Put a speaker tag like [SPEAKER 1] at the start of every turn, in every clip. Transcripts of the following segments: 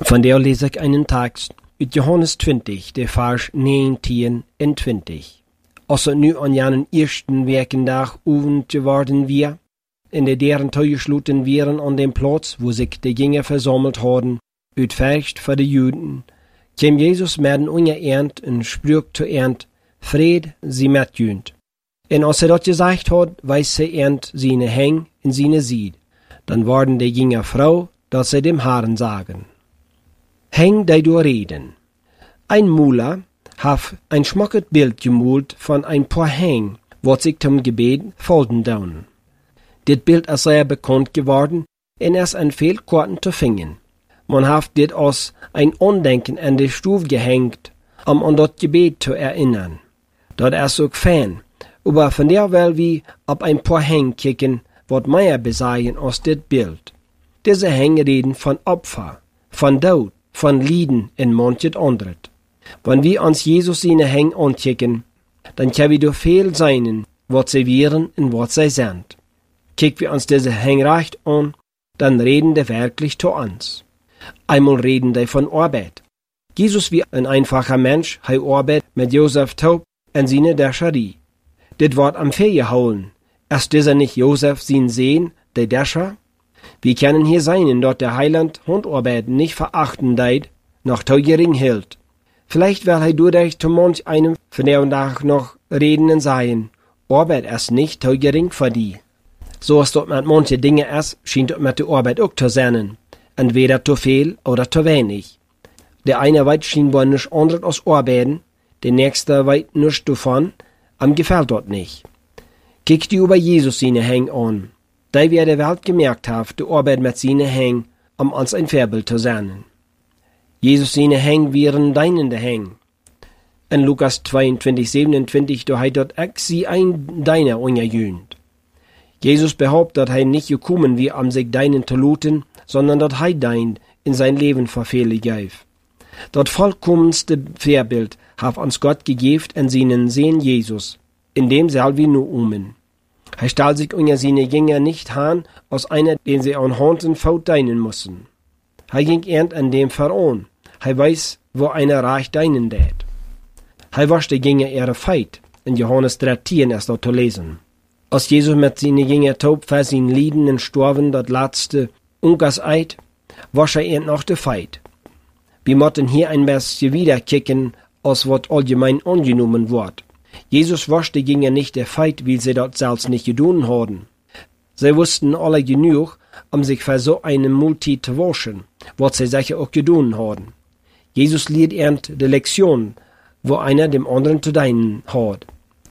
[SPEAKER 1] Von der lese ich einen Text uit Johannes 20, der Vers 19 und 20. Als het nu aan jenen eersten werkendag oven geworden wir, in der deren Teugeschluten wären an dem Platz, wo sich die Jünger versammelt hadden, uit Furcht voor de Juden, kwam Jesus met een ongeërnd en sprak zu ernd, Fred sie met junt. En als dat gezegd had, wees ze ernd seine Heng en seine Sied. Dan worden de Jünger vrouw, dat ze dem Herrn sagen. Heng die du reden. Ein Muller hat ein schmacket Bild gemalt von ein paar Heng, wat sich zum Gebet folgen down. Dit Bild ist sehr bekannt geworden en ist an viel Korten zu finden. Man hat dit als ein Andenken an die Stufe gehängt, an das Gebet zu erinnern. Dat ist auch fein, aber von der will wir ab ein paar Heng kicken, wat mehr besagen als dit Bild. Diese Heng reden von Opfer, von Tod, von Lieden und manchet anderes. Wenn wir uns Jesus seine Heng ankicken, dann können wir durch viel sein, was sie wären und was sie sind. Kicken wir uns diese Heng recht an, dann reden die wirklich zu uns. Einmal reden die von Arbeit. Jesus wie ein einfacher Mensch, hat Arbeit mit Josef Taub und seine Däscherie. Dit wird am Ferien holen. Ist dieser nicht Josef sein Sehen, der Däscher? Wir können hier sein, dort der Heiland Handarbeit nicht verachten deit, noch zu gering hält. Vielleicht will er dadurch zu manch einem von der Tag noch reden und sagen, Arbeit ist nicht zu gering für die. So ist dort mit manche Dinge ist, schien dort mit der Arbeit auch zu sein. Entweder zu viel oder zu wenig. Der eine weit scheinbar nichts anderes als arbeiten, der nächste weit nichts davon, am gefällt dort nicht. Kick die über Jesus seine Heng an. Da wir der Welt gemerkt haben, die Arbeit mit seine Heng, um uns ein Vorbild zu sein. Jesus seine Heng wären deinende Heng. In Lukas 22, 27, da hat dort ex sie ein deiner ungerjühnt. Jesus behauptet, dass er nicht gekommen wie um sich deinen zu looten, sondern dass er dein in sein Leben verfehlen gab. Das vollkommenste Vorbild hat uns Gott gegeben in seinen Sehen Jesus, in dem selber nur umen. Er stellt sich unter seine Jünger nicht an, als einer, den sie an Hand und Fuß deinen müssen. Er ging erst an dem voran. Er weiß, wo einer reich deinen tät. Er waschte Jünger ihre Feit. In Johannes 13 ist dort zu lesen. Als Jesus mit seinen Jünger taub für sein Lieden und Storben das letzte Unkas Eid, wasch er noch de Feit. Wir mochten hier ein bisschen wieder kicken, als wat allgemein angenommen wird. Jesus waschte Jünger nicht der Feit, weil sie das selbst nicht getan haben. Sie wussten alle genug, um sich für so eine Multi zu waschen, was sie sicher auch getan haben. Jesus lehrt erst die Lektion, wo einer dem anderen zu dienen hat.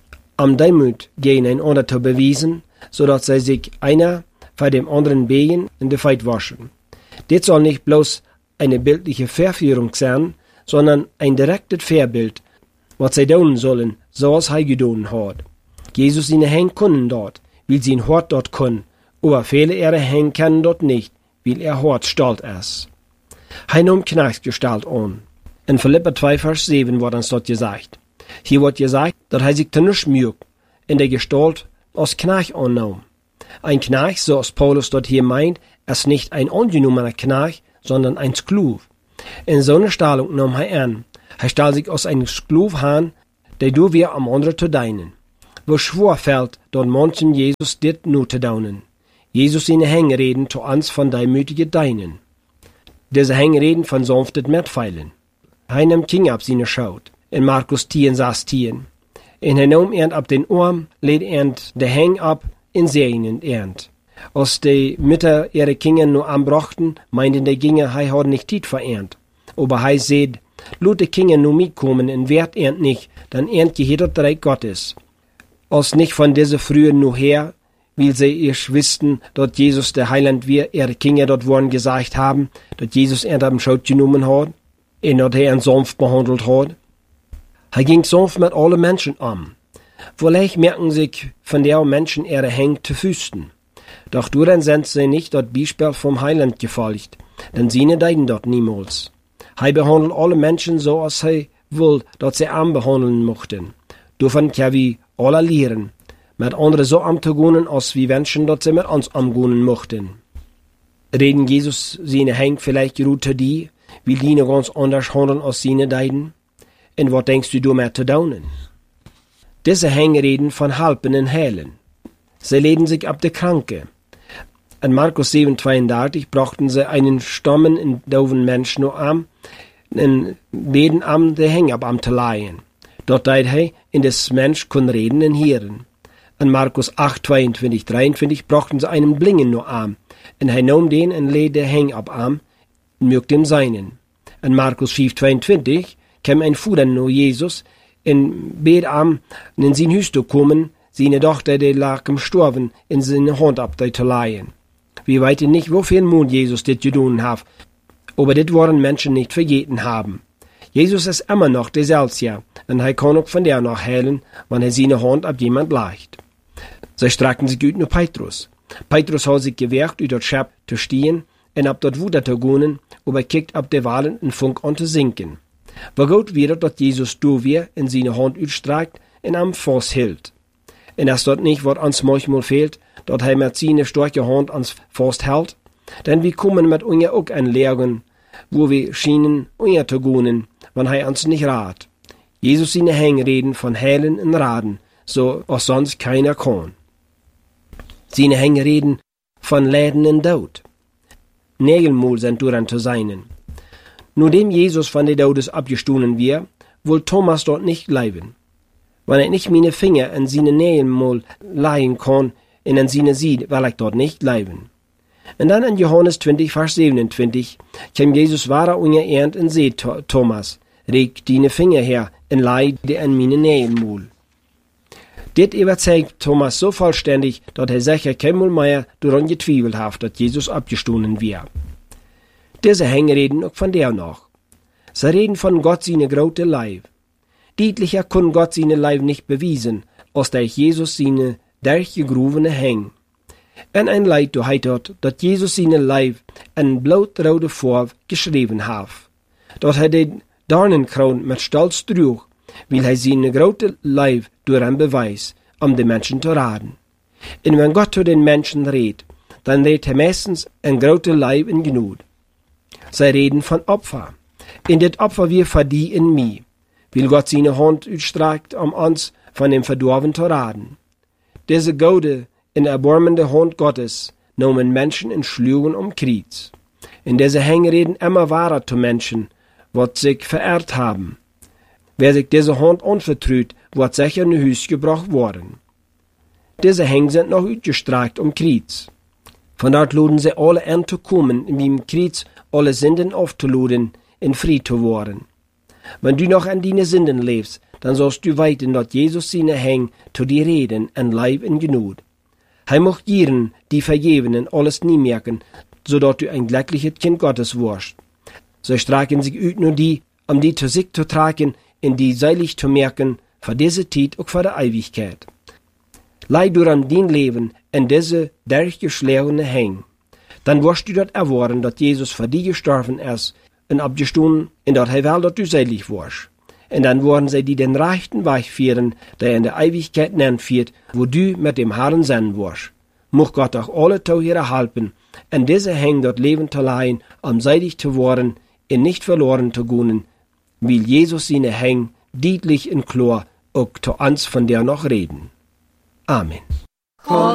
[SPEAKER 1] Am Demut gehen ein anderer zu bewiesen, sodass sie sich einer für dem anderen behen und die Feit waschen. Dit soll nicht bloß eine bildliche Verführung sein, sondern ein direktes Vorbild, was sie tun sollen, so als er getan hat. Jesus seine Hände können dort, weil sie ein Hort dort können, aber viele ihrer Hände können dort nicht, weil ihr Hort stolz ist. Er nimmt Knechtsgestalt an. In Philipper 2, Vers 7 wird uns dort gesagt. Hier wird gesagt, dass er sich zu nichts mögt, in der Gestalt als Knecht annahm. Ein Knecht, so als Paulus dort hier meint, ist nicht ein angenommener Knecht, sondern ein Sklav. In so einer Stellung nahm er an. Er stellt sich als ein Sklav an, der du wir am anderen zu dienen. Wo schwor fällt, dort manchen Jesus dit nur zu daunen. Jesus seine Hänge reden zu uns von demütige Deinen. Diese Hänge reden von sanftet Mitfeilen. Er nimmt King ab seine Schaut. In Markus 10, 16. En er nahm ernd ab den Arm, lädt ernd de Häng ab, in seinen ernd. Als die Mütter ihre Kinder nur anbrachten, meinten die Kinder, er hat nicht Tiet verernt. Aber er seht, lud die Kinder nur mitkommen und wert ernt nicht, dann ernt jeder Reich Gottes. Als nicht von dieser frühen nur her, weil sie erst wussten, dass Jesus der Heiland wir ihre Kinder dort worden gesagt haben, dass Jesus ernt am Schaut genommen hat, und dass er ihn sanft behandelt hat. Er ging sanft mit allen Menschen um. Vielleicht merken sich von der Menschen ihre Hänge zu Füßen. Doch daran sind sie nicht das Beispiel vom Heiland gefolgt, denn sie deiden dort niemals. Er behandelt alle Menschen so, als er will, dass sie arm behandeln mochten. Davon können wir alle lernen, mit anderen so umzugehen, als wir wünschen, dass sie mit uns umgehen mochten. Reden Jesus seine Hänge vielleicht gut zu dir, Wie die ganz anders handeln als seine Deiden? En wat denkst du damit te doen? Diese Hängereden von Halpen en Heilen. Sie leden sich ab der Kranke. In Markus 7,32 brachten sie einen stammen en doven Mensch nur am, en beden am de Häng ab am te leihen. Dort deed hij in des Mensch kon reden en hören. In Markus 8,22-23 brachten sie einen Blingen nur am, en hij nahm den en leed de Häng ab am, en mögt dem seinen. In Markus 5,22 kam ein Fuder nur Jesus, en bed am, in sein Hüs zu kommen, seine Tochter, die lag gestorben, in seine Hand ab zu leihen. Wir weiten nicht, wofür Mond Jesus dit gedaan hat, aber dit worden Menschen nicht vergeten haben. Jesus ist immer noch derselbe, und er kann auch von der noch heilen, wenn er seine Hand ab jemand legt. Sie streckten sich ut nur Petrus. Petrus hat sich gewehrt, ut das Schab zu stehen, und ab dort Wuder zu gehen, aber kickt ab der Walen en Funk an zu sinken. Wo gut wieder, dass Jesus do wir in seine Hand utstreckt und am Fuß hielt. Und als dort nicht, was uns manchmal fehlt, dass er mit seiner starken Hand ans Fuß hält, denn wir kommen mit uns auch an Lehren, wo wir schienen, uns zu gehen, wenn er uns nicht rat. Jesus seine Hängreden von Heilen und Raden, so als sonst keiner kann. Seine Hängreden von Leiden und Tod. Nägelmul sind daran zu seinen. Nachdem Jesus von den Todes abgestohlen wird, will Thomas dort nicht bleiben. Wenn er nicht meine Finger in seine Nägelmul leihen kann, und an seine sieht, will ich dort nicht bleiben. Und dann in Johannes 20, Vers 27, kam Jesus wahrer ungeehrt und seht Thomas, reg deine Finger her und leih dir an meine Nägelmul. Dit überzeugt Thomas so vollständig, dass er sicher keinmal mehr daran gezweifelt hat, dass Jesus abgestohlen wird. Diese Hänge reden auch von der noch. Sie reden von Gott seine große Leib. Deutlicher kann Gott seine Leib nicht bewiesen, als durch Jesus seine durchgegruvene Häng. En ein Leid du heit dort, dass Jesus seine Leib en blautrode Farbe geschrieben hat. Dass er den Dornenkron mit Stolz trug, weil er seine große Leib durch ein Beweis, den Menschen zu raten. Und wenn Gott zu den Menschen redet, dann redet er meistens ein große Leib in Genut. Sie reden von Opfer. In das Opfer wir für die in mir, weil Gott seine Hand utstreckt, uns von dem Verdorben zu raten. Diese gute, in erbarmende Hand Gottes nahmen Menschen in schlugen Kreuz. In diese Hänge reden immer wahrer zu Menschen, wat sich verehrt haben. Wer sich diese Hand anvertraut, wird sicher in Hüs gebracht worden. Diese Hänge sind noch utgestreckt Kreuz. Von dort luden sie alle an zu kommen, in dem Kreuz alle Sünden aufzuladen, in Fried zu worden. Wenn du noch an deine Sünden lebst, dann sollst du weiten, dass Jesus seine Hänge zu dir reden, an Leib in Genut. Er mocht ihren, die Vergebenen, alles nie merken, so dass du ein glückliches Kind Gottes wirst. So strecken sich ut nur die, die zu sich zu tragen, in die seilig zu merken, für diese Zeit und für die Ewigkeit. Leid du an dein Leben in diese durchgeschlagene Hänge. Dann wirst du dort erfahren, dass Jesus für dich gestorben ist und abgestoßen, und dass er will, dass du selig wirst. Und dann werden sie die den rechten Weg führen, der in der Ewigkeit nennt wird, wo du mit dem Herrn sein wirst. Mocht Gott auch alle Tauhiere helfen, und diese Hänge dort leben zu leihen, seidig zu werden, und nicht verloren zu gehen, weil Jesus seine Hänge deutlich und klar auch zu uns von der noch reden. Amen.